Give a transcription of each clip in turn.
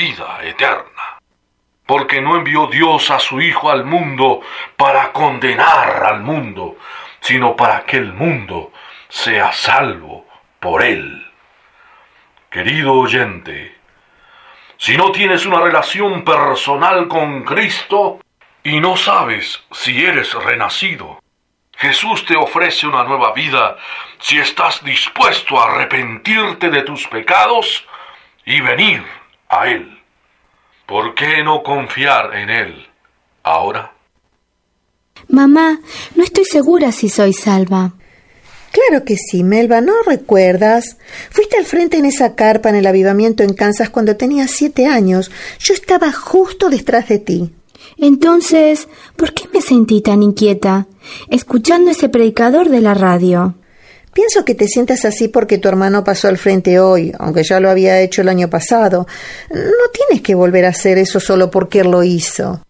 vida eterna. Porque no envió Dios a su Hijo al mundo para condenar al mundo, sino para que el mundo sea salvo por él. Querido oyente, si no tienes una relación personal con Cristo y no sabes si eres renacido, Jesús te ofrece una nueva vida si estás dispuesto a arrepentirte de tus pecados y venir a Él. ¿Por qué no confiar en Él ahora? Mamá, no estoy segura si soy salva. Claro que sí, Melba, ¿no recuerdas? Fuiste al frente en esa carpa en el avivamiento en Kansas cuando tenías 7 años. Yo estaba justo detrás de ti. Entonces, ¿por qué me sentí tan inquieta, escuchando ese predicador de la radio? Pienso que te sientas así porque tu hermano pasó al frente hoy, aunque ya lo había hecho el año pasado. No tienes que volver a hacer eso solo porque él lo hizo.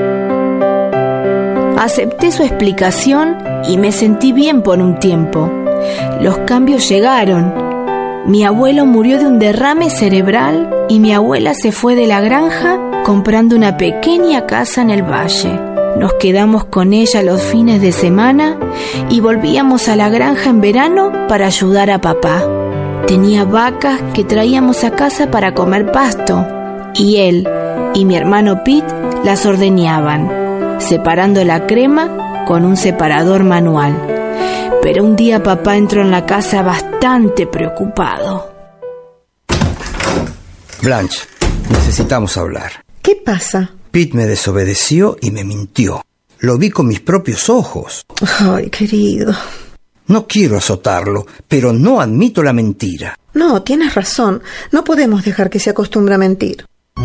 Acepté su explicación y me sentí bien por un tiempo. Los cambios llegaron. Mi abuelo murió de un derrame cerebral y mi abuela se fue de la granja comprando una pequeña casa en el valle. Nos quedamos con ella los fines de semana y volvíamos a la granja en verano para ayudar a papá. Tenía vacas que traíamos a casa para comer pasto y él y mi hermano Pete las ordeñaban, separando la crema con un separador manual. Pero un día papá entró en la casa bastante preocupado. Blanche, necesitamos hablar. ¿Qué pasa? Pete me desobedeció y me mintió. Lo vi con mis propios ojos. Ay, querido. No quiero azotarlo, pero no admito la mentira. No, tienes razón. No podemos dejar que se acostumbre a mentir.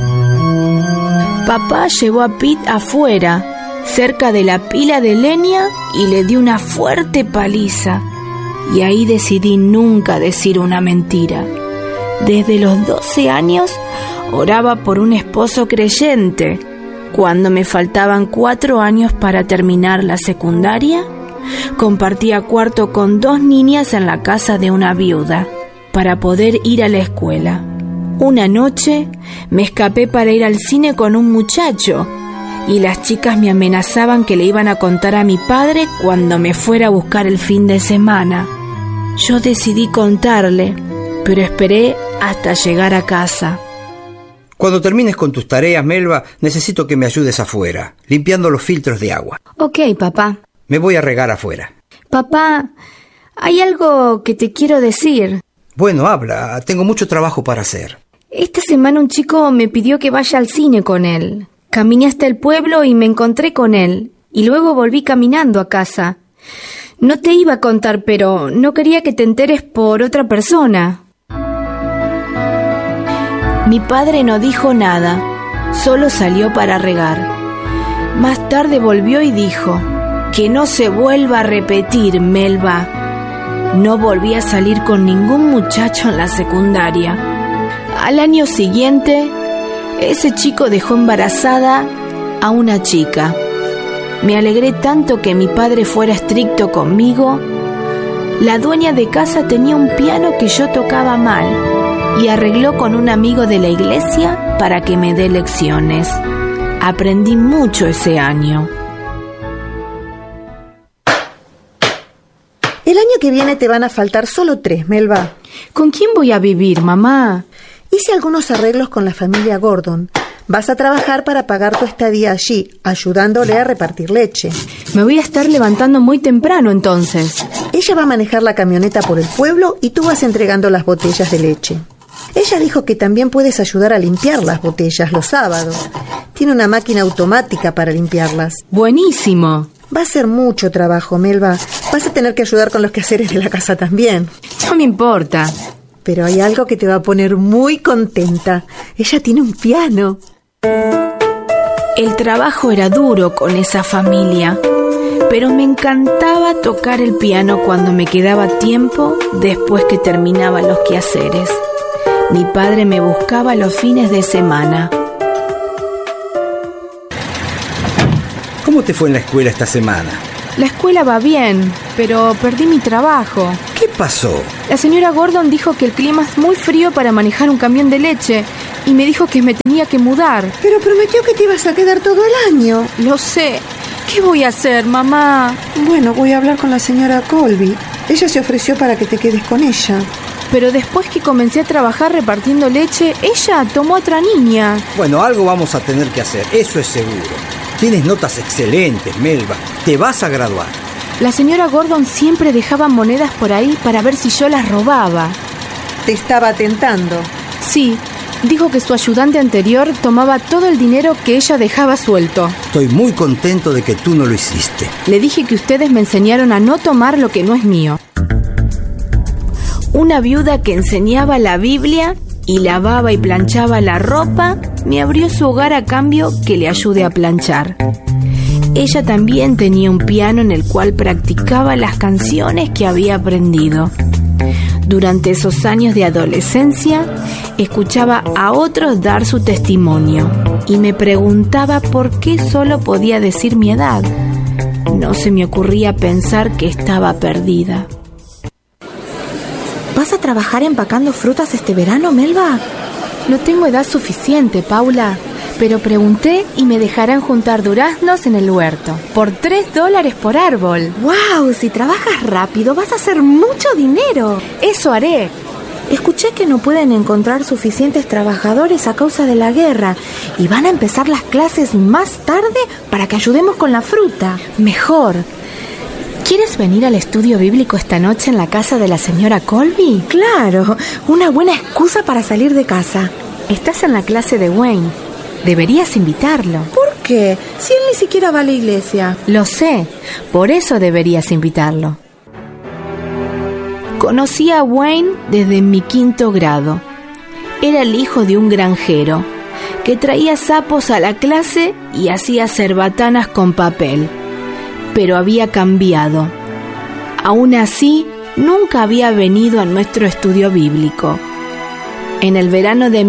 Papá llevó a Pete afuera, cerca de la pila de leña, y le dio una fuerte paliza. Y ahí decidí nunca decir una mentira. Desde los 12 años oraba por un esposo creyente. Cuando me faltaban 4 años para terminar la secundaria, compartía cuarto con 2 niñas en la casa de una viuda para poder ir a la escuela. Una noche me escapé para ir al cine con un muchacho y las chicas me amenazaban que le iban a contar a mi padre cuando me fuera a buscar el fin de semana. Yo decidí contarle, pero esperé hasta llegar a casa. Cuando termines con tus tareas, Melba, necesito que me ayudes afuera, limpiando los filtros de agua. Ok, papá. Me voy a regar afuera. Papá, hay algo que te quiero decir. Bueno, habla. Tengo mucho trabajo para hacer. Esta semana un chico me pidió que vaya al cine con él. Caminé hasta el pueblo y me encontré con él. Y luego volví caminando a casa. No te iba a contar, pero no quería que te enteres por otra persona. Mi padre no dijo nada, solo salió para regar. Más tarde volvió y dijo: que no se vuelva a repetir, Melba. No volví a salir con ningún muchacho en la secundaria. Al año siguiente, ese chico dejó embarazada a una chica. Me alegré tanto que mi padre fuera estricto conmigo. La dueña de casa tenía un piano que yo tocaba mal y arregló con un amigo de la iglesia para que me dé lecciones. Aprendí mucho ese año. El año que viene te van a faltar solo 3, Melba. ¿Con quién voy a vivir, mamá? Hice algunos arreglos con la familia Gordon. Vas a trabajar para pagar tu estadía allí, ayudándole a repartir leche. Me voy a estar levantando muy temprano entonces. Ella va a manejar la camioneta por el pueblo y tú vas entregando las botellas de leche. Ella dijo que también puedes ayudar a limpiar las botellas los sábados. Tiene una máquina automática para limpiarlas. ¡Buenísimo! Va a ser mucho trabajo, Melba. Vas a tener que ayudar con los quehaceres de la casa también. No me importa. Pero hay algo que te va a poner muy contenta. Ella tiene un piano. El trabajo era duro con esa familia, pero me encantaba tocar el piano cuando me quedaba tiempo después que terminaba los quehaceres. Mi padre me buscaba los fines de semana. ¿Cómo te fue en la escuela esta semana? La escuela va bien, pero perdí mi trabajo. ¿Qué pasó? La señora Gordon dijo que el clima es muy frío para manejar un camión de leche y me dijo que me tenía que mudar. Pero prometió que te ibas a quedar todo el año. Lo sé. ¿Qué voy a hacer, mamá? Bueno, voy a hablar con la señora Colby. Ella se ofreció para que te quedes con ella. Pero después que comencé a trabajar repartiendo leche, ella tomó a otra niña. Bueno, algo vamos a tener que hacer, eso es seguro. Tienes notas excelentes, Melba. Te vas a graduar. La señora Gordon siempre dejaba monedas por ahí para ver si yo las robaba. Te estaba tentando. Sí, dijo que su ayudante anterior tomaba todo el dinero que ella dejaba suelto. Estoy muy contento de que tú no lo hiciste. Le dije que ustedes me enseñaron a no tomar lo que no es mío. Una viuda que enseñaba la Biblia y lavaba y planchaba la ropa me abrió su hogar a cambio que le ayude a planchar. Ella también tenía un piano en el cual practicaba las canciones que había aprendido. Durante esos años de adolescencia, escuchaba a otros dar su testimonio y me preguntaba por qué solo podía decir mi edad. No se me ocurría pensar que estaba perdida. ¿Vas a trabajar empacando frutas este verano, Melba? No tengo edad suficiente, Paula, pero pregunté y me dejarán juntar duraznos en el huerto por $3 por árbol. ¡Wow! Si trabajas rápido vas a hacer mucho dinero. Eso haré. Escuché que no pueden encontrar suficientes trabajadores a causa de la guerra y van a empezar las clases más tarde para que ayudemos con la fruta. Mejor. ¿Quieres venir al estudio bíblico esta noche en la casa de la señora Colby? Claro, una buena excusa para salir de casa. Estás en la clase de Wayne. Deberías invitarlo. ¿Por qué? Si él ni siquiera va a la iglesia. Lo sé, por eso deberías invitarlo. Conocí a Wayne desde mi 5º grado. Era el hijo de un granjero que traía sapos a la clase y hacía cerbatanas con papel. Pero había cambiado. Aún así, nunca había venido a nuestro estudio bíblico. En el verano de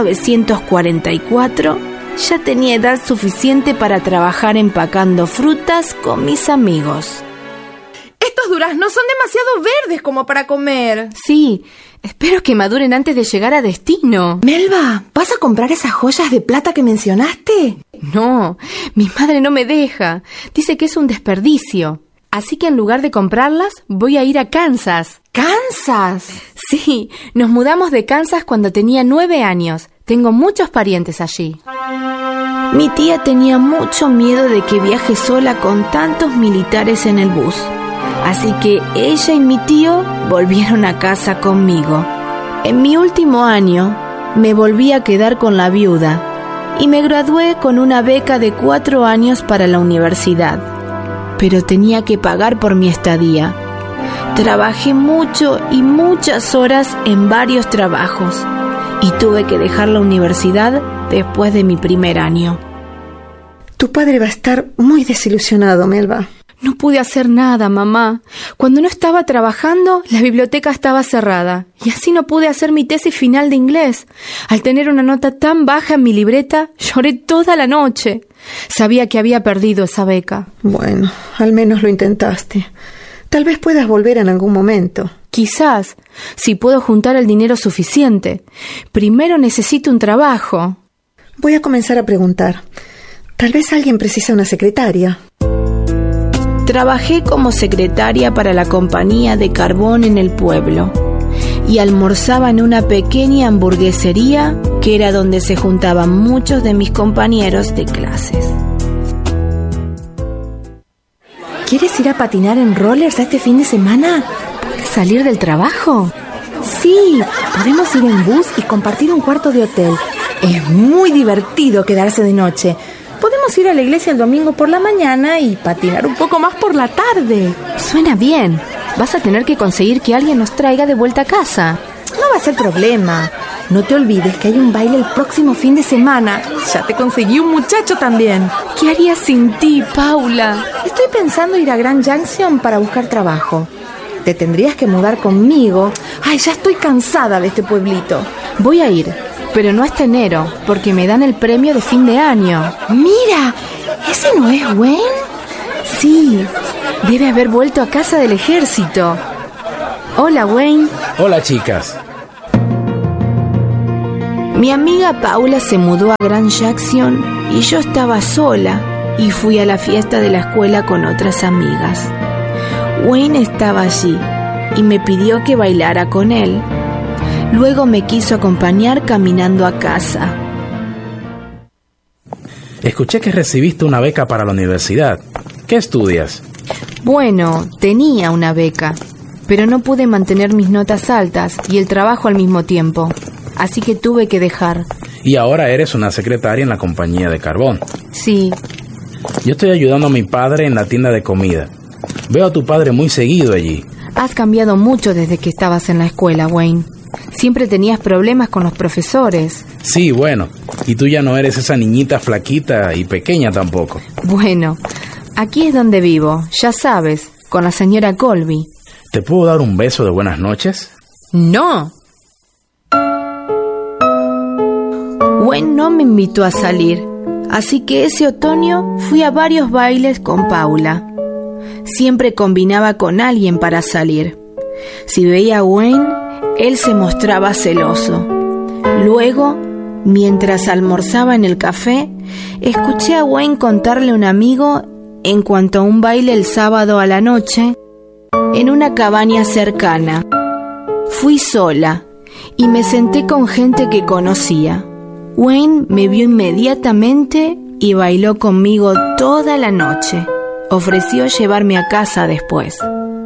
1944, ya tenía edad suficiente para trabajar empacando frutas con mis amigos. Estos duraznos son demasiado verdes como para comer. Sí, espero que maduren antes de llegar a destino. Melba, ¿vas a comprar esas joyas de plata que mencionaste? No, mi madre no me deja. Dice que es un desperdicio. Así que en lugar de comprarlas, voy a ir a Kansas. ¿Kansas? Sí, nos mudamos de Kansas cuando tenía 9 años. Tengo muchos parientes allí. Mi tía tenía mucho miedo de que viaje sola con tantos militares en el bus. Así que ella y mi tío volvieron a casa conmigo. En mi último año, me volví a quedar con la viuda y me gradué con una beca de 4 años para la universidad. Pero tenía que pagar por mi estadía. Trabajé mucho y muchas horas en varios trabajos y tuve que dejar la universidad después de mi primer año. Tu padre va a estar muy desilusionado, Melba. No pude hacer nada, mamá. Cuando no estaba trabajando, la biblioteca estaba cerrada y así no pude hacer mi tesis final de inglés. Al tener una nota tan baja en mi libreta, lloré toda la noche. Sabía que había perdido esa beca. Bueno, al menos lo intentaste. Tal vez puedas volver en algún momento. Quizás, si puedo juntar el dinero suficiente. Primero necesito un trabajo. Voy a comenzar a preguntar. Tal vez alguien precisa una secretaria. Trabajé como secretaria para la compañía de carbón en el pueblo y almorzaba en una pequeña hamburguesería que era donde se juntaban muchos de mis compañeros de clases. ¿Quieres ir a patinar en rollers este fin de semana? ¿Puedes salir del trabajo? Sí, podemos ir en bus y compartir un cuarto de hotel. Es muy divertido quedarse de noche. Podemos ir a la iglesia el domingo por la mañana y patinar un poco más por la tarde. Suena bien. Vas a tener que conseguir que alguien nos traiga de vuelta a casa. No va a ser problema. No te olvides que hay un baile el próximo fin de semana. Ya te conseguí un muchacho también. ¿Qué haría sin ti, Paula? Estoy pensando ir a Grand Junction para buscar trabajo. Te tendrías que mudar conmigo. Ay, ya estoy cansada de este pueblito. Voy a ir, pero no hasta enero, porque me dan el premio de fin de año. Mira, ¿ese no es Wayne? Sí, debe haber vuelto a casa del Mi amiga Paula se mudó a Grand Junction y yo estaba sola y fui a la fiesta de la escuela con otras amigas. Wayne estaba allí y me pidió que bailara con él. Luego me quiso acompañar caminando a casa. Escuché que recibiste una beca para la universidad. ¿Qué estudias? Bueno, tenía una beca, pero no pude mantener mis notas altas y el trabajo al mismo tiempo. Así que tuve que dejar. Y ahora eres una secretaria en la compañía de carbón. Sí. Yo estoy ayudando a mi padre en la tienda de comida. Veo a tu padre muy seguido allí. Has cambiado mucho desde que estabas en la escuela, Wayne. Siempre tenías problemas con los profesores. Sí, bueno. Y tú ya no eres esa niñita flaquita y pequeña tampoco. Bueno, aquí es donde vivo, ya sabes, con la señora Colby. ¿Te puedo dar un beso de buenas noches? ¡No! Wayne no me invitó a salir, así que ese otoño fui a varios bailes con Paula. Siempre combinaba con alguien para salir. Si veía a Wayne, él se mostraba celoso. Luego, mientras almorzaba en el café, escuché a Wayne contarle a un amigo en cuanto a un baile el sábado a la noche en una cabaña cercana. Fui sola y me senté con gente que conocía. Wayne me vio inmediatamente y bailó conmigo toda la noche. Ofreció llevarme a casa después.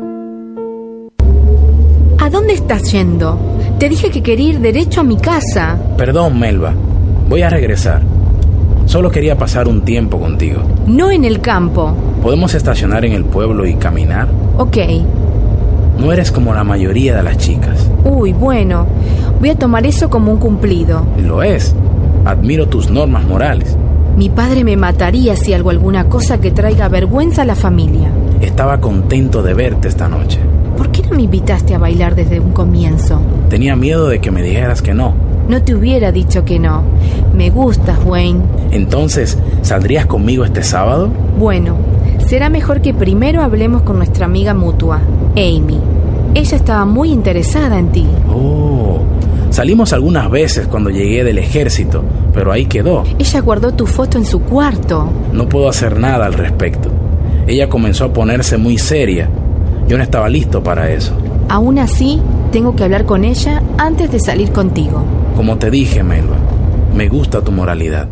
¿A dónde estás yendo? Te dije que quería ir derecho a mi casa. Perdón, Melba. Voy a regresar. Solo quería pasar un tiempo contigo. No en el campo. ¿Podemos estacionar en el pueblo y caminar? Ok. No eres como la mayoría de las chicas. Uy, bueno. Voy a tomar eso como un cumplido. Lo es. Admiro tus normas morales. Mi padre me mataría si hago alguna cosa que traiga vergüenza a la familia. Estaba contento de verte esta noche. ¿Por qué no me invitaste a bailar desde un comienzo? Tenía miedo de que me dijeras que no. No te hubiera dicho que no. Me gustas, Wayne. Entonces, ¿saldrías conmigo este sábado? Bueno, será mejor que primero hablemos con nuestra amiga mutua, Amy. Ella estaba muy interesada en ti. Oh, salimos algunas veces cuando llegué del ejército, pero ahí quedó. Ella guardó tu foto en su cuarto. No puedo hacer nada al respecto. Ella comenzó a ponerse muy seria. Yo no estaba listo para eso. Aún así, tengo que hablar con ella antes de salir contigo. Como te dije, Melba, me gusta tu moralidad.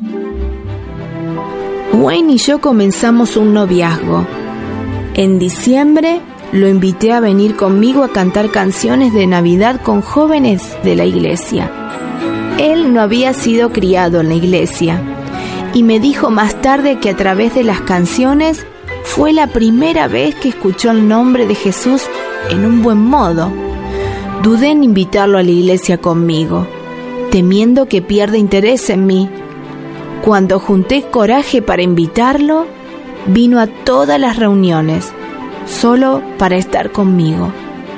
Wayne y yo comenzamos un noviazgo. En diciembre lo invité a venir conmigo a cantar canciones de Navidad con jóvenes de la iglesia. Él no había sido criado en la iglesia y me dijo más tarde que a través de las canciones fue la primera vez que escuchó el nombre de Jesús en un buen modo. Dudé en invitarlo a la iglesia conmigo, temiendo que pierda interés en mí. Cuando junté coraje para invitarlo, vino a todas las reuniones, solo para estar conmigo.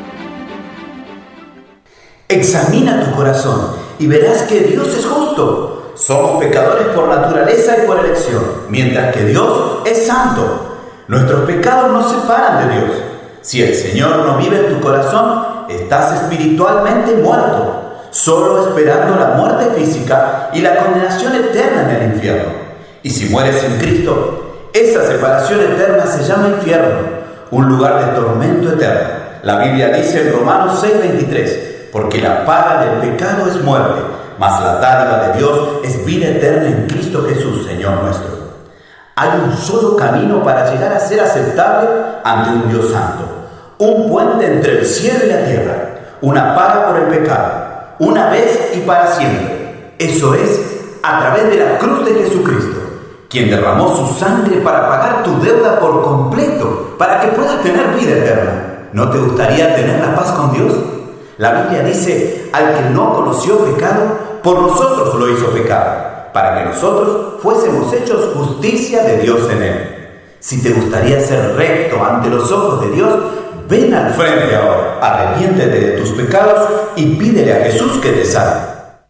Examina tu corazón y verás que Dios es justo. Somos pecadores por naturaleza y por elección, mientras que Dios es santo. Nuestros pecados nos separan de Dios. Si el Señor no vive en tu corazón, estás espiritualmente muerto, solo esperando la muerte física y la condenación eterna en el infierno. Y si mueres en Cristo, esa separación eterna se llama infierno, un lugar de tormento eterno. La Biblia dice en Romanos 6:23, porque la paga del pecado es muerte, mas la dádiva de Dios es vida eterna en Cristo Jesús, Señor nuestro. Hay un solo camino para llegar a ser aceptable ante un Dios santo, un puente entre el cielo y la tierra, una paga por el pecado, una vez y para siempre. Eso es a través de la cruz de Jesucristo, quien derramó su sangre para pagar tu deuda por completo, para que puedas tener vida eterna. ¿No te gustaría tener la paz con Dios? La Biblia dice, al que no conoció pecado, por nosotros lo hizo pecado, para que nosotros fuésemos hechos justicia de Dios en él. Si te gustaría ser recto ante los ojos de Dios, ven al frente ahora, arrepiéntete de tus pecados y pídele a Jesús que te salve.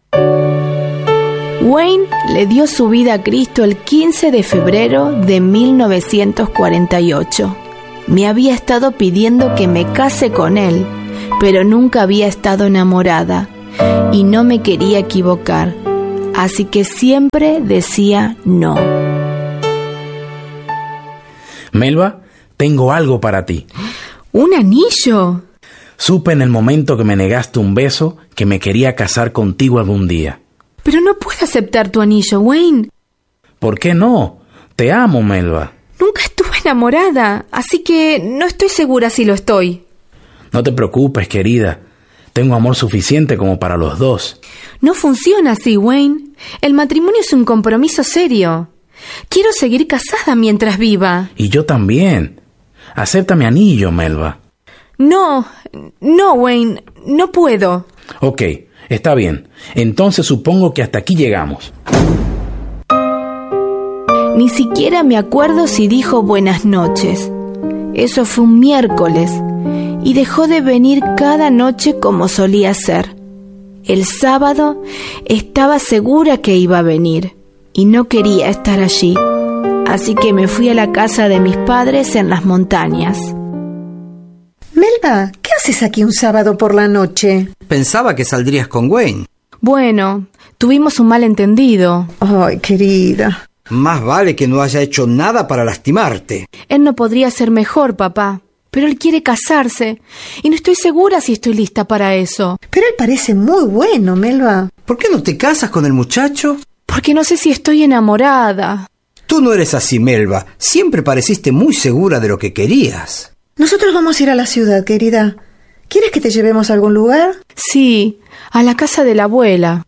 Wayne le dio su vida a Cristo el 15 de febrero de 1948. Me había estado pidiendo que me case con él, pero nunca había estado enamorada. y no me quería equivocar, así que siempre decía no. Melba, tengo algo para ti. ¿Un anillo? Supe en el momento que me negaste un beso que me quería casar contigo algún día. Pero no puedo aceptar tu anillo, Wayne. ¿Por qué no? Te amo, Melba. Nunca estuve enamorada, así que no estoy segura si lo estoy. No te preocupes, querida. Tengo amor suficiente como para los dos. No funciona así, Wayne. El matrimonio es un compromiso serio. Quiero seguir casada mientras viva. Y yo también. Acepta mi anillo, Melba. No, Wayne, no puedo. Ok, está bien. Entonces supongo que hasta aquí llegamos. Ni siquiera me acuerdo si dijo buenas noches. Eso fue un miércoles y dejó de venir cada noche como solía ser. El sábado estaba segura que iba a venir y no quería estar allí, así que me fui a la casa de mis padres en las montañas. Melba, ¿qué haces aquí un sábado por la noche? Pensaba que saldrías con Wayne. Bueno, tuvimos un malentendido. Ay, querida. Más vale que no haya hecho nada para lastimarte. Él no podría ser mejor, papá. Pero él quiere casarse y no estoy segura si estoy lista para eso. Pero él parece muy bueno, Melba. ¿Por qué no te casas con el muchacho? Porque no sé si estoy enamorada. Tú no eres así, Melba. Siempre pareciste muy segura de lo que querías. Nosotros vamos a ir a la ciudad, querida. ¿Quieres que te llevemos a algún lugar? Sí, a la casa de la abuela.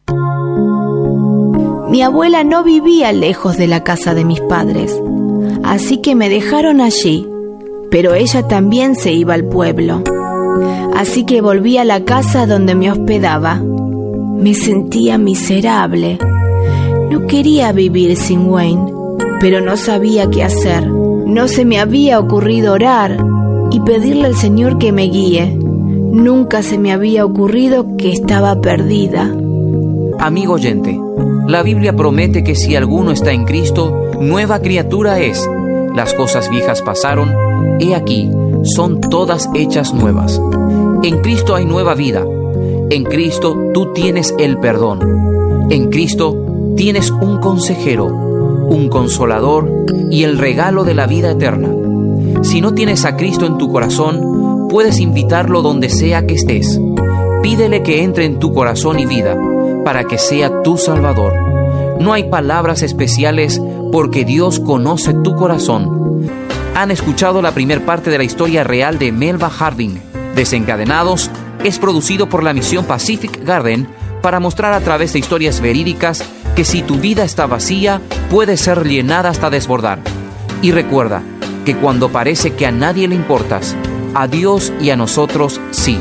Mi abuela no vivía lejos de la casa de mis padres, así que me dejaron allí, pero ella también se iba al pueblo. Así que volví a la casa donde me hospedaba. Me sentía miserable. No quería vivir sin Wayne, pero no sabía qué hacer. No se me había ocurrido orar y pedirle al Señor que me guíe. Nunca se me había ocurrido que estaba perdida. Amigo oyente, la Biblia promete que si alguno está en Cristo, nueva criatura es. Las cosas viejas pasaron, he aquí, son todas hechas nuevas. En Cristo hay nueva vida. En Cristo tú tienes el perdón. En Cristo tienes un consejero, un consolador y el regalo de la vida eterna. Si no tienes a Cristo en tu corazón, puedes invitarlo donde sea que estés. Pídele que entre en tu corazón y vida, para que sea tu Salvador. No hay palabras especiales porque Dios conoce tu corazón. Han escuchado la primer parte de la historia real de Melba Harding. Desencadenados es producido por la misión Pacific Garden para mostrar a través de historias verídicas que si tu vida está vacía, puede ser llenada hasta desbordar. Y recuerda que cuando parece que a nadie le importas, a Dios y a nosotros sí.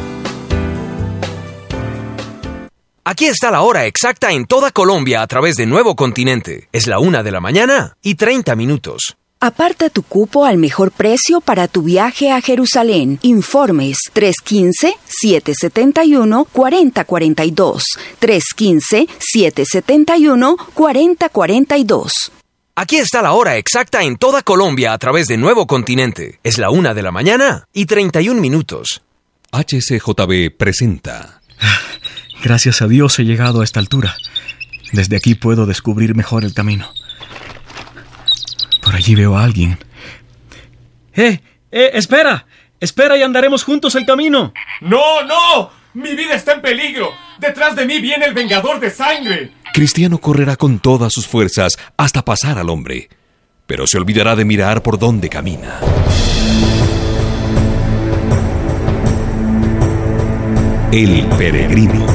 Aquí está la hora exacta en toda Colombia a través de Nuevo Continente. Es la 1:30 a.m. Aparta tu cupo al mejor precio para tu viaje a Jerusalén. Informes 315-771-4042. 315-771-4042. Aquí está la hora exacta en toda Colombia a través de Nuevo Continente. Es la 1:31 a.m. HCJB presenta. Gracias a Dios he llegado a esta altura. Desde aquí puedo descubrir mejor el camino. Por allí veo a alguien. ¡Espera! ¡Espera y andaremos juntos el camino! ¡No, no! ¡Mi vida está en peligro! ¡Detrás de mí viene el vengador de sangre! Cristiano correrá con todas sus fuerzas hasta pasar al hombre, pero se olvidará de mirar por dónde camina. El peregrino.